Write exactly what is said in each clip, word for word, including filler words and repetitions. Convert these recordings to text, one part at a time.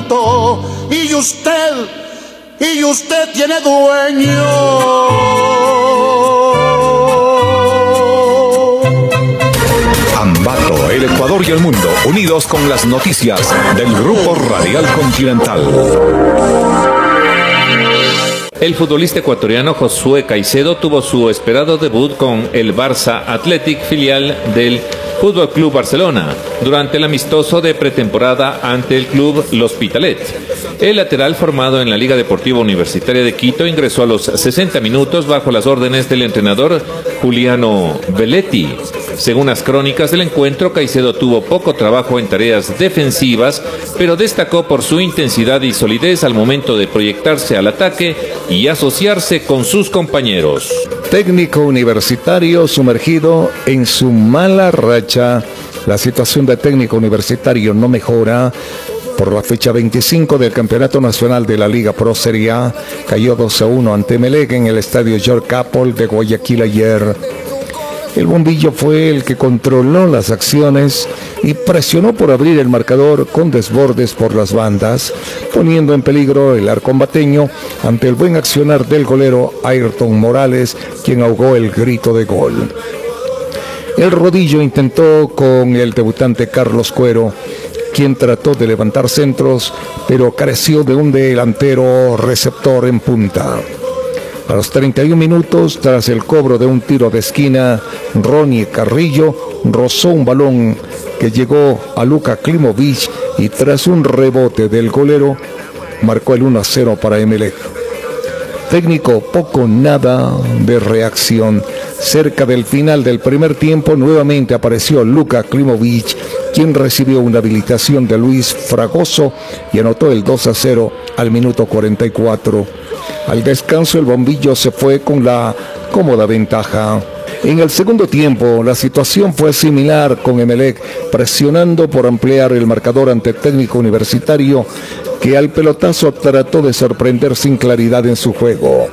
punto y usted, y usted tiene dueño. Ambato, el Ecuador y el mundo, unidos con las noticias del Grupo Radial Continental. El futbolista ecuatoriano Josué Caicedo tuvo su esperado debut con el Barça Athletic, filial del Fútbol Club Barcelona, durante el amistoso de pretemporada ante el club L'Hospitalet. El lateral, formado en la Liga Deportiva Universitaria de Quito, ingresó a los sesenta minutos bajo las órdenes del entrenador Juliano Belletti. Según las crónicas del encuentro, Caicedo tuvo poco trabajo en tareas defensivas, pero destacó por su intensidad y solidez al momento de proyectarse al ataque y asociarse con sus compañeros. Técnico Universitario sumergido en su mala racha. La situación de Técnico Universitario no mejora. Por la fecha veinticinco del Campeonato Nacional de la Liga Pro Serie A, cayó dos a uno ante Emelec en el estadio George Capol de Guayaquil ayer. El bombillo fue el que controló las acciones y presionó por abrir el marcador con desbordes por las bandas, poniendo en peligro el arcombateño ante el buen accionar del golero Ayrton Morales, quien ahogó el grito de gol. El rodillo intentó con el debutante Carlos Cuero, quien trató de levantar centros, pero careció de un delantero receptor en punta. A los treinta y un minutos, tras el cobro de un tiro de esquina, Ronnie Carrillo rozó un balón que llegó a Luka Klimovic y tras un rebote del golero, marcó el uno a cero para Emelec. Técnico poco nada de reacción. Cerca del final del primer tiempo, nuevamente apareció Luka Klimovic, quien recibió una habilitación de Luis Fragoso y anotó el dos a cero al minuto cuarenta y cuatro. Al descanso, el bombillo se fue con la cómoda ventaja. En el segundo tiempo, la situación fue similar con Emelec, presionando por ampliar el marcador ante Técnico Universitario, que al pelotazo trató de sorprender sin claridad en su juego.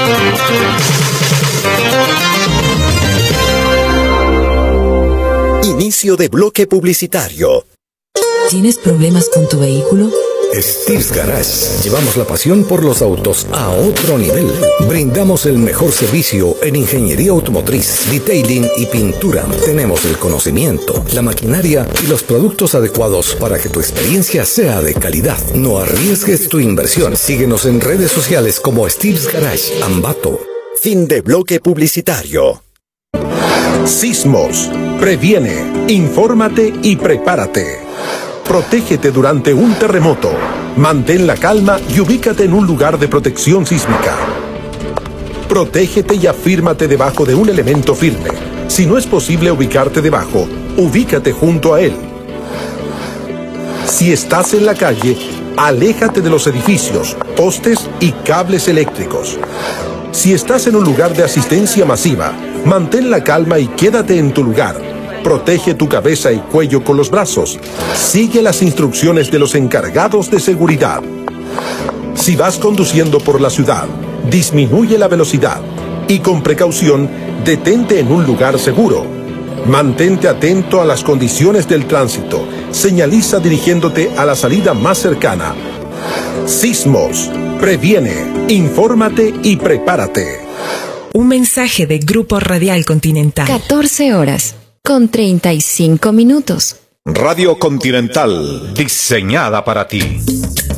Inicio de bloque publicitario. ¿Tienes problemas con tu vehículo? Steve's Garage. Llevamos la pasión por los autos a otro nivel. Brindamos el mejor servicio en ingeniería automotriz, detailing y pintura. Tenemos el conocimiento, la maquinaria y los productos adecuados para que tu experiencia sea de calidad. No arriesgues tu inversión. Síguenos en redes sociales como Steve's Garage Ambato. Fin de bloque publicitario. Sismos. Previene, infórmate y prepárate. Protégete durante un terremoto. Mantén la calma y ubícate en un lugar de protección sísmica. Protégete y afírmate debajo de un elemento firme. Si no es posible ubicarte debajo, ubícate junto a él. Si estás en la calle, aléjate de los edificios, postes y cables eléctricos. Si estás en un lugar de asistencia masiva, mantén la calma y quédate en tu lugar. Protege tu cabeza y cuello con los brazos. Sigue las instrucciones de los encargados de seguridad. Si vas conduciendo por la ciudad, disminuye la velocidad y con precaución, detente en un lugar seguro. Mantente atento a las condiciones del tránsito. Señaliza dirigiéndote a la salida más cercana. Sismos. Previene, infórmate y prepárate. Un mensaje de Grupo Radial Continental. catorce horas con treinta y cinco minutos. Radio Continental, diseñada para ti.